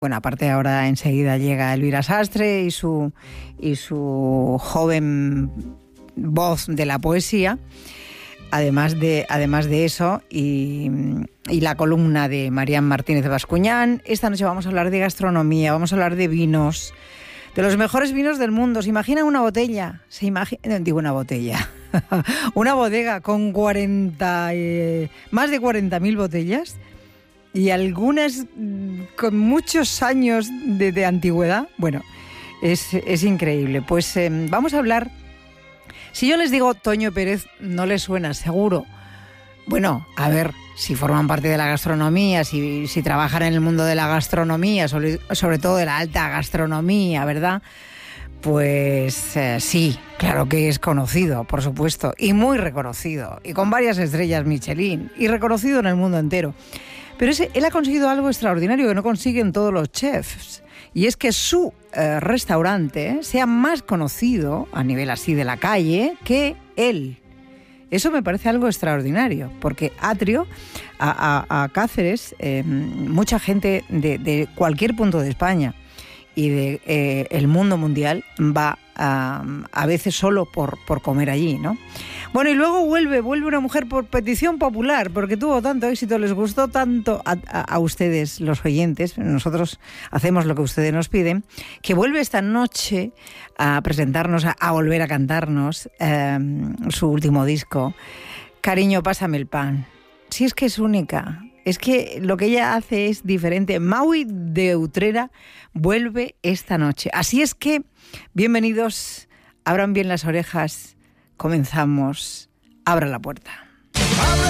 Bueno, aparte ahora enseguida llega Elvira Sastre y su joven voz de la poesía, además de eso, y la columna de Marian Martínez Bascuñán. Esta noche vamos a hablar de gastronomía, vamos a hablar de vinos, de los mejores vinos del mundo. ¿Se imagina una botella? Una bodega con más de 40.000 botellas y algunas con muchos años de antigüedad. Bueno, es increíble. Pues vamos a hablar. Si yo les digo Toño Pérez, no les suena, seguro. Bueno, a ver, si forman parte de la gastronomía, si trabajan en el mundo de la gastronomía, sobre todo de la alta gastronomía, ¿verdad? Pues sí, claro que es conocido, por supuesto, y muy reconocido, y con varias estrellas Michelin, y reconocido en el mundo entero. Pero él ha conseguido algo extraordinario que no consiguen todos los chefs, y es que su restaurante sea más conocido a nivel así de la calle que él. Eso me parece algo extraordinario, porque Atrio, a Cáceres, mucha gente de cualquier punto de España y de el mundo mundial va a veces solo por comer allí, ¿no? Bueno, y luego vuelve una mujer por petición popular, porque tuvo tanto éxito, les gustó tanto a ustedes, los oyentes, nosotros hacemos lo que ustedes nos piden, que vuelve esta noche a presentarnos, a volver a cantarnos su último disco, Cariño, pásame el pan. Si es que es única, es que lo que ella hace es diferente. Maui de Utrera vuelve esta noche. Así es que, bienvenidos, abran bien las orejas, comenzamos, abra la puerta. ¡Abre